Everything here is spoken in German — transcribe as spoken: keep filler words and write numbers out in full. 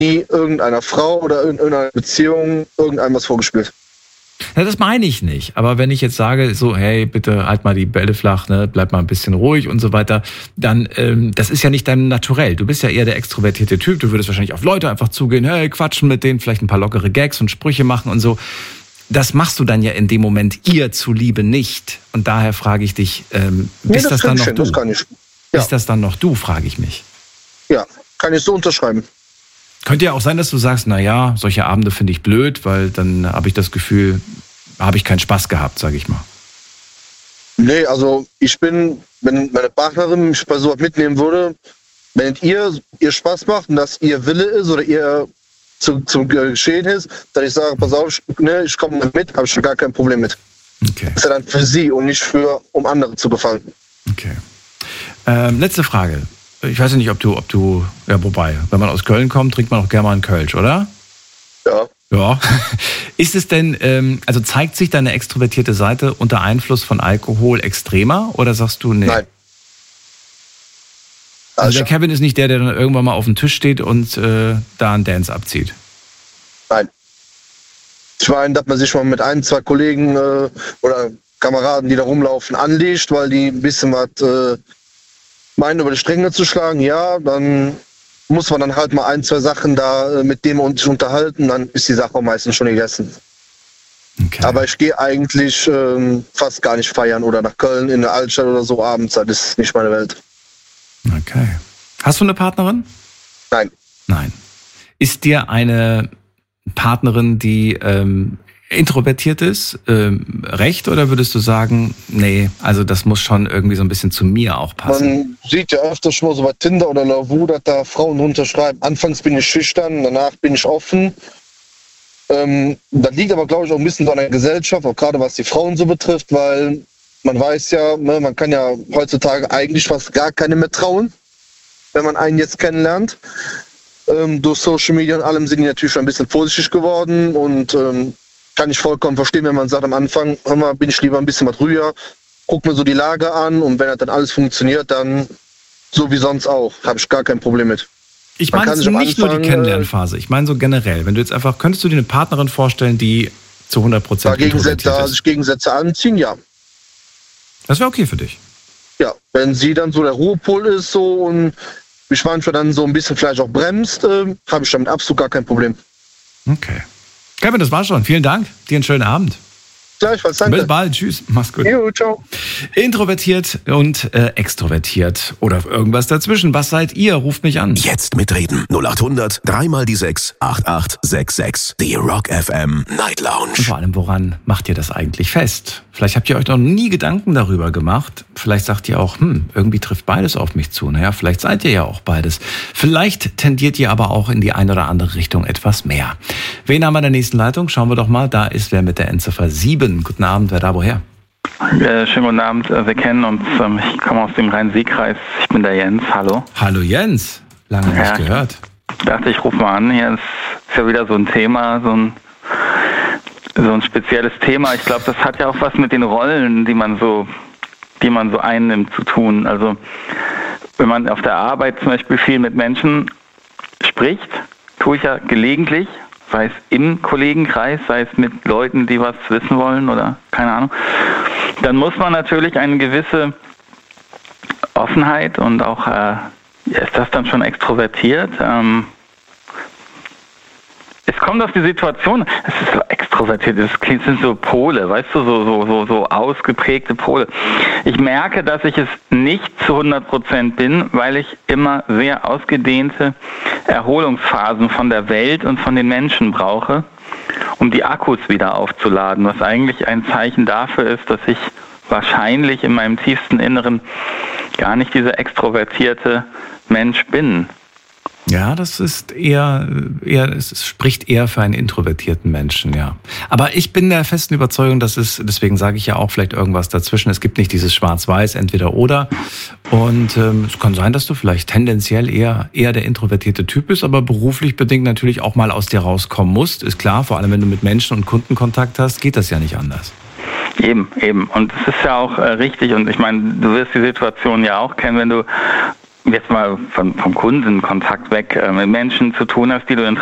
nie irgendeiner Frau oder in irgendeiner Beziehung irgendeinem was vorgespielt. Ja, das meine ich nicht. Aber wenn ich jetzt sage, so, hey, bitte halt mal die Bälle flach, ne, bleib mal ein bisschen ruhig und so weiter, dann, ähm, das ist ja nicht dein Naturell. Du bist ja eher der extrovertierte Typ. Du würdest wahrscheinlich auf Leute einfach zugehen, hey, quatschen mit denen, vielleicht ein paar lockere Gags und Sprüche machen und so. Das machst du dann ja in dem Moment ihr zuliebe nicht. Und daher frage ich dich, ähm, bist nee, das, das dann noch schön, du? Das kann ich. Ja. Ist das dann noch du, frage ich mich. Ja, kann ich so unterschreiben. Könnte ja auch sein, dass du sagst, na ja, solche Abende finde ich blöd, weil dann habe ich das Gefühl, habe ich keinen Spaß gehabt, sage ich mal. Nee, also ich bin, wenn meine Partnerin mich bei sowas mitnehmen würde, wenn ihr ihr Spaß macht und das ihr Wille ist oder ihr zu, zum Geschehen ist, dass ich sage, pass auf, ne, ich komme mit, habe ich schon gar kein Problem mit. Okay. Das ist ja dann für sie und nicht für, um anderen zu gefallen. Okay. Ähm, letzte Frage. Ich weiß ja nicht, ob du, ob du, ja, wobei, wenn man aus Köln kommt, trinkt man auch gerne mal einen Kölsch, oder? Ja. Ja. Ist es denn, ähm, also zeigt sich deine extrovertierte Seite unter Einfluss von Alkohol extremer oder sagst du, nee? Nein. Also der Kevin ist nicht der, der dann irgendwann mal auf dem Tisch steht und äh, da einen Dance abzieht? Nein. Ich meine, dass man sich mal mit ein, zwei Kollegen äh, oder Kameraden, die da rumlaufen, anlegt, weil die ein bisschen was äh, meinen, über die Stränge zu schlagen, ja, dann muss man dann halt mal ein, zwei Sachen da äh, mit dem uns unterhalten, dann ist die Sache auch meistens schon gegessen. Okay. Aber ich gehe eigentlich äh, fast gar nicht feiern oder nach Köln in der Altstadt oder so abends, das ist nicht meine Welt. Okay. Hast du eine Partnerin? Nein. Nein. Ist dir eine Partnerin, die ähm, introvertiert ist, ähm, recht, oder würdest du sagen, nee, also das muss schon irgendwie so ein bisschen zu mir auch passen? Man sieht ja öfter schon mal so bei Tinder oder Lavu, dass da Frauen runterschreiben, anfangs bin ich schüchtern, danach bin ich offen. Ähm, das liegt aber, glaube ich, auch ein bisschen an der Gesellschaft, auch gerade was die Frauen so betrifft, weil man weiß ja, ne, man kann ja heutzutage eigentlich fast gar keine mehr trauen, wenn man einen jetzt kennenlernt. Ähm, durch Social Media und allem sind die natürlich schon ein bisschen vorsichtig geworden und ähm, kann ich vollkommen verstehen, wenn man sagt am Anfang, hör mal, bin ich lieber ein bisschen was ruhiger, guck mir so die Lage an und wenn das dann alles funktioniert, dann so wie sonst auch, habe ich gar kein Problem mit. Ich meine nicht Anfang, nur die Kennenlernphase, ich meine so generell, wenn du jetzt einfach, könntest du dir eine Partnerin vorstellen, die zu hundert Prozent introvertiert ist? Da sich Gegensätze anziehen, ja. Das wäre okay für dich? Ja, wenn sie dann so der Ruhepol ist so und mich manchmal dann so ein bisschen vielleicht auch bremst, äh, habe ich damit absolut gar kein Problem. Okay. Kevin, das war's schon. Vielen Dank. Dir einen schönen Abend. Gleichfalls, danke. Bis bald. Tschüss. Mach's gut. Jo, ciao. Introvertiert und äh, extrovertiert oder irgendwas dazwischen. Was seid ihr? Ruft mich an. Jetzt mitreden. null acht hundert, dreimal die sechs, acht acht sechs sechs. Die Rock F M Night Lounge. Und vor allem, woran macht ihr das eigentlich fest? Vielleicht habt ihr euch noch nie Gedanken darüber gemacht. Vielleicht sagt ihr auch, hm, irgendwie trifft beides auf mich zu. Naja, vielleicht seid ihr ja auch beides. Vielleicht tendiert ihr aber auch in die eine oder andere Richtung etwas mehr. Wen haben wir in der nächsten Leitung? Schauen wir doch mal. Da ist wer mit der Endziffer sieben. Guten Abend, wer da woher? Äh, schönen guten Abend, wir kennen uns, ähm, ich komme aus dem Rhein-Sieg-Kreis, ich bin der Jens, hallo. Hallo Jens, lange nicht ja, gehört. Ich dachte, ich rufe mal an, hier ist, ist ja wieder so ein Thema, so ein, so ein spezielles Thema. Ich glaube, das hat ja auch was mit den Rollen, die man so, die man so einnimmt, zu tun. Also wenn man auf der Arbeit zum Beispiel viel mit Menschen spricht, tue ich ja gelegentlich, sei es im Kollegenkreis, sei es mit Leuten, die was wissen wollen oder keine Ahnung, dann muss man natürlich eine gewisse Offenheit und auch, äh, ist das dann schon extrovertiert? Ähm, es kommt auf die Situation, es ist so extrovertiert, es sind so Pole, weißt du, so, so, so, so ausgeprägte Pole. Ich merke, dass ich es nicht zu hundert Prozent bin, weil ich immer sehr ausgedehnte Erholungsphasen von der Welt und von den Menschen brauche, um die Akkus wieder aufzuladen, was eigentlich ein Zeichen dafür ist, dass ich wahrscheinlich in meinem tiefsten Inneren gar nicht dieser extrovertierte Mensch bin. Ja, das ist eher, eher, es spricht eher für einen introvertierten Menschen, ja. Aber ich bin der festen Überzeugung, dass es, deswegen sage ich ja auch vielleicht irgendwas dazwischen. Es gibt nicht dieses Schwarz-Weiß, entweder oder. Und ähm, es kann sein, dass du vielleicht tendenziell eher, eher der introvertierte Typ bist, aber beruflich bedingt natürlich auch mal aus dir rauskommen musst. Ist klar, vor allem wenn du mit Menschen und Kunden Kontakt hast, geht das ja nicht anders. Eben, eben. Und es ist ja auch äh, richtig. Und ich meine, du wirst die Situation ja auch kennen, wenn du jetzt mal von, vom Kundenkontakt weg, äh, mit Menschen zu tun hast, die du